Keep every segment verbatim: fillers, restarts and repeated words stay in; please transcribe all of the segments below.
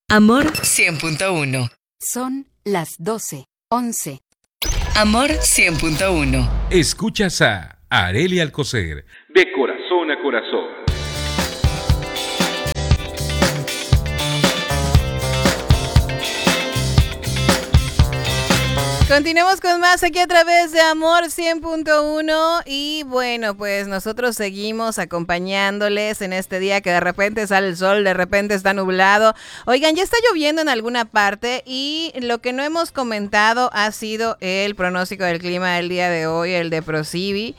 Amor cien punto uno. Son las doce, once. Amor cien punto uno. Escuchas a Arely Alcocer, de corazón a corazón. Continuemos con más aquí a través de Amor cien punto uno y bueno, pues nosotros seguimos acompañándoles en este día que de repente sale el sol, de repente está nublado. Oigan, ya está lloviendo en alguna parte y lo que no hemos comentado ha sido el pronóstico del clima del día de hoy, el de Procibi,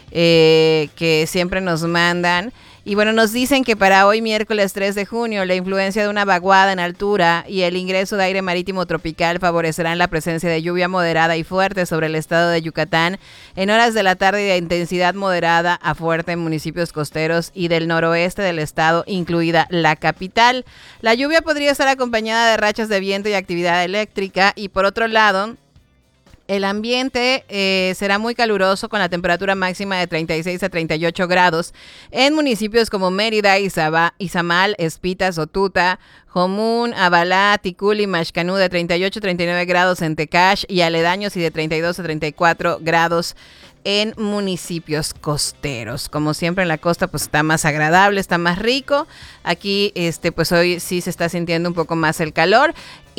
eh, que siempre nos mandan. Y bueno, nos dicen que para hoy miércoles tres de junio la influencia de una vaguada en altura y el ingreso de aire marítimo tropical favorecerán la presencia de lluvia moderada y fuerte sobre el estado de Yucatán en horas de la tarde y de intensidad moderada a fuerte en municipios costeros y del noroeste del estado, incluida la capital. La lluvia podría estar acompañada de rachas de viento y actividad eléctrica y por otro lado, el ambiente eh, será muy caluroso con la temperatura máxima de treinta y seis a treinta y ocho grados en municipios como Mérida, Izaba, Izamal, Espita, Sotuta, Jomún, Abalá, Ticul y Maxcanú de treinta y ocho a treinta y nueve grados en Tecash y aledaños y de treinta y dos a treinta y cuatro grados en municipios costeros. Como siempre en la costa pues está más agradable, está más rico. Aquí este pues hoy sí se está sintiendo un poco más el calor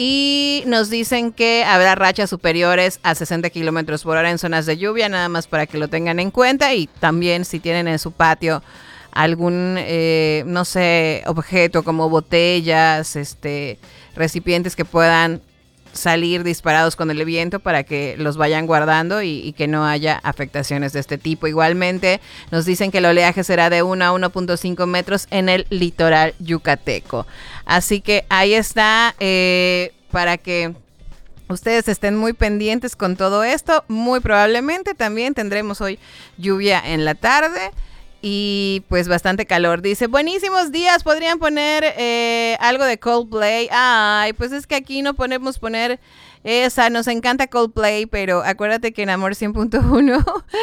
y nos dicen que habrá rachas superiores a sesenta kilómetros por hora en zonas de lluvia, nada más para que lo tengan en cuenta y también si tienen en su patio algún, eh, no sé, objeto como botellas, este, recipientes que puedan salir disparados con el viento para que los vayan guardando y, y que no haya afectaciones de este tipo. Igualmente nos dicen que el oleaje será de uno a uno punto cinco metros en el litoral yucateco. Así que ahí está, eh, para que ustedes estén muy pendientes con todo esto. Muy probablemente también tendremos hoy lluvia en la tarde y pues bastante calor. Dice, buenísimos días, podrían poner eh, algo de Coldplay. Ay, pues es que aquí no podemos poner esa, nos encanta Coldplay, pero acuérdate que en Amor cien punto uno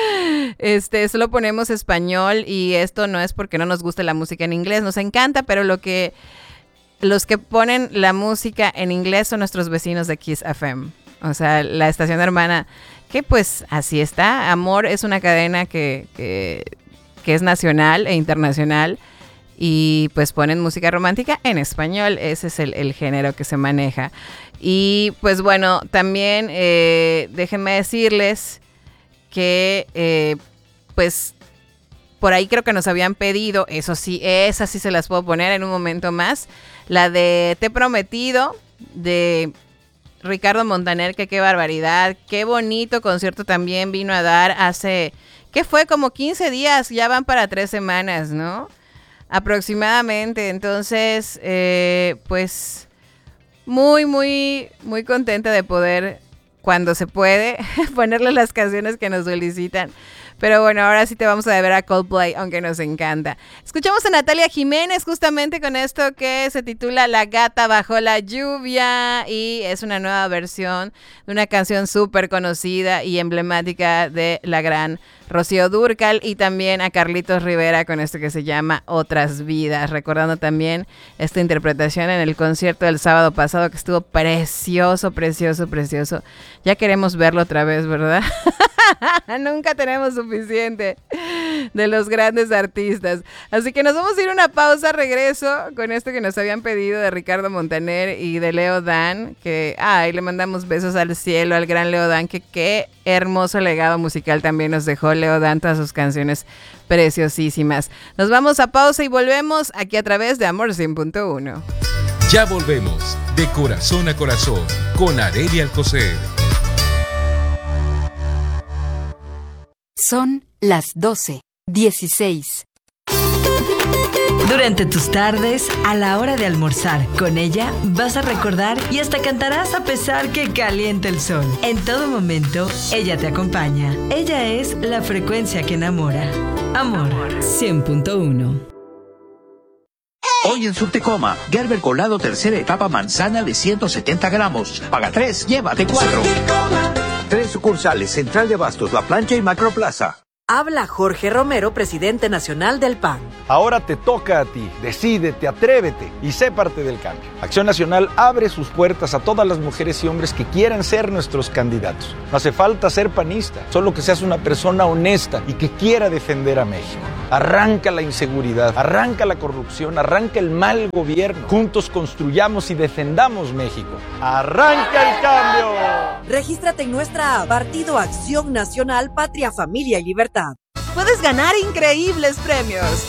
este, solo ponemos español y esto no es porque no nos guste la música en inglés, nos encanta, pero lo que los que ponen la música en inglés son nuestros vecinos de Kiss F M, o sea, la estación hermana, que pues así está. Amor es una cadena que... que que es nacional e internacional y pues ponen música romántica en español, ese es el, el género que se maneja. Y pues bueno, también eh, déjenme decirles que eh, pues por ahí creo que nos habían pedido, eso sí, esas sí se las puedo poner en un momento más, la de Te he prometido de Ricardo Montaner, que qué barbaridad, qué bonito concierto también vino a dar hace... que fue como quince días, ya van para tres semanas, ¿no? Aproximadamente. Entonces, eh, pues, muy, muy, muy contenta de poder, cuando se puede, ponerle las canciones que nos solicitan. Pero bueno, ahora sí te vamos a ver a Coldplay, aunque nos encanta. Escuchamos a Natalia Jiménez justamente con esto que se titula La gata bajo la lluvia y es una nueva versión de una canción súper conocida y emblemática de la gran Rocío Dúrcal y también a Carlitos Rivera con esto que se llama Otras Vidas, recordando también esta interpretación en el concierto del sábado pasado que estuvo precioso, precioso, precioso. Ya queremos verlo otra vez, ¿verdad? Nunca tenemos suficiente de los grandes artistas. Así que nos vamos a ir a una pausa, regreso con esto que nos habían pedido de Ricardo Montaner y de Leo Dan, que ay, le mandamos besos al cielo al gran Leo Dan, que qué hermoso legado musical también nos dejó Leo Dan, todas sus canciones preciosísimas. Nos vamos a pausa y volvemos aquí a través de Amor cien punto uno. Ya volvemos, de corazón a corazón, con Arely Alcocer. Son las doce, dieciséis. Durante tus tardes, a la hora de almorzar, con ella vas a recordar y hasta cantarás a pesar que caliente el sol. En todo momento, ella te acompaña. Ella es la frecuencia que enamora. Amor cien punto uno. Hoy en Subtecoma, Gerber colado tercera etapa manzana de ciento setenta gramos. Paga tres, llévate cuatro. Tres sucursales, Central de Abastos, La Plancha y Macroplaza. Habla Jorge Romero, presidente nacional del P A N. Ahora te toca a ti. Decídete, atrévete y sé parte del cambio. Acción Nacional abre sus puertas a todas las mujeres y hombres que quieran ser nuestros candidatos. No hace falta ser panista, solo que seas una persona honesta y que quiera defender a México. Arranca la inseguridad, arranca la corrupción, arranca el mal gobierno. Juntos construyamos y defendamos México. ¡Arranca el cambio! Regístrate en nuestra app Partido Acción Nacional, Patria, Familia y Libertad. Puedes ganar increíbles premios.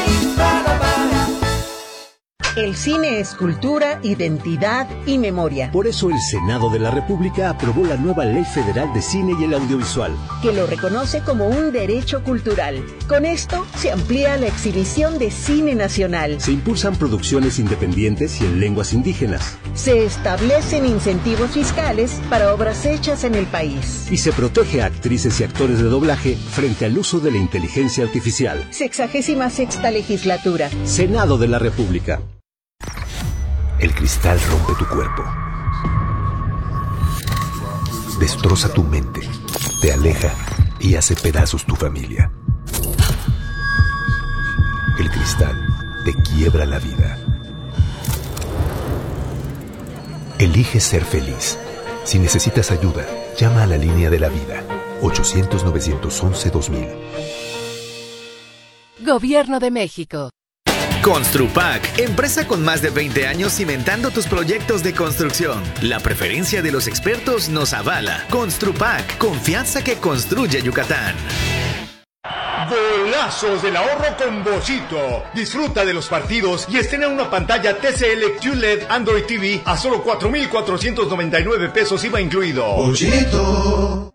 El cine es cultura, identidad y memoria. Por eso el Senado de la República aprobó la nueva Ley Federal de Cine y el Audiovisual, que lo reconoce como un derecho cultural. Con esto se amplía la exhibición de cine nacional. Se impulsan producciones independientes y en lenguas indígenas. Se establecen incentivos fiscales para obras hechas en el país. Y se protege a actrices y actores de doblaje frente al uso de la inteligencia artificial. Sexagésima sexta legislatura. Senado de la República. El cristal rompe tu cuerpo, destroza tu mente, te aleja y hace pedazos tu familia. El cristal te quiebra la vida. Elige ser feliz. Si necesitas ayuda, llama a la línea de la vida, ochocientos, novecientos once, dos mil. Gobierno de México. Construpac, empresa con más de veinte años cimentando tus proyectos de construcción. La preferencia de los expertos nos avala. Construpac, confianza que construye Yucatán. Golazos del ahorro con Bollito. Disfruta de los partidos y estrena una pantalla T C L Q L E D Android T V a solo cuatro mil cuatrocientos noventa y nueve pesos I V A incluido. Bollito.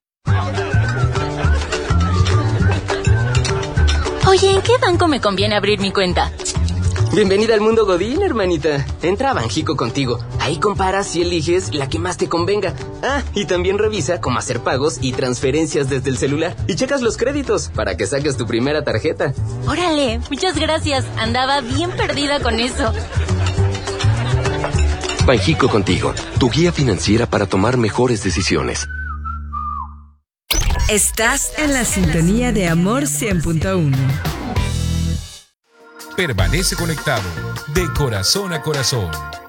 Oye, ¿en qué banco me conviene abrir mi cuenta? Bienvenida al mundo Godín, hermanita. Entra a Banjico contigo. Ahí comparas y eliges la que más te convenga. Ah, y también revisa cómo hacer pagos y transferencias desde el celular. Y checas los créditos para que saques tu primera tarjeta. Órale, muchas gracias. Andaba bien perdida con eso. Banjico contigo, tu guía financiera para tomar mejores decisiones. Estás en la sintonía de Amor cien punto uno. Permanece conectado de corazón a corazón.